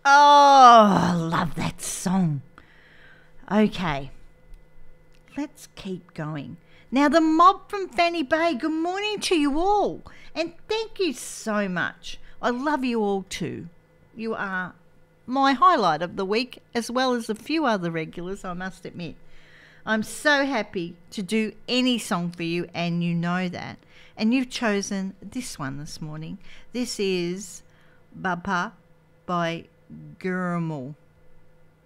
Oh, I love that song. Okay, let's keep going. Now, the mob from Fanny Bay, good morning to you all. And thank you so much. I love you all too. You are my highlight of the week, as well as a few other regulars, I must admit. I'm so happy to do any song for you, and you know that. And you've chosen this one this morning. This is Baba by Gurumul.